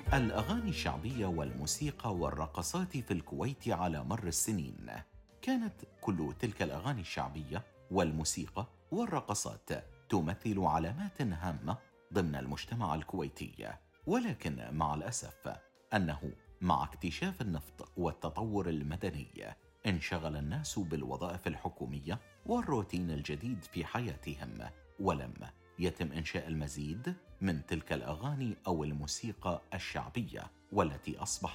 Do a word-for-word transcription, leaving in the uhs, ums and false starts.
الأغاني الشعبية والموسيقى والرقصات في الكويت على مر السنين. كانت كل تلك الأغاني الشعبية والموسيقى والرقصات تمثل علامات هامة ضمن المجتمع الكويتي، ولكن مع الأسف أنه مع اكتشاف النفط والتطور المدني انشغل الناس بالوظائف الحكومية والروتين الجديد في حياتهم، ولم يتم إنشاء المزيد من تلك الأغاني أو الموسيقى الشعبية والتي أصبح